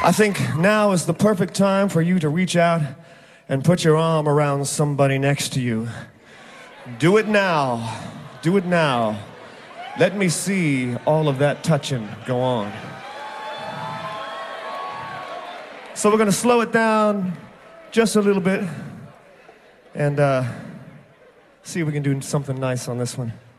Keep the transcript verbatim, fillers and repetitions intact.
I think now is the perfect time for you to reach out and put your arm around somebody next to you. Do it now. Do it now. Let me see all of that touching go on. So we're going to slow it down just a little bit and uh, see if we can do something nice on this one.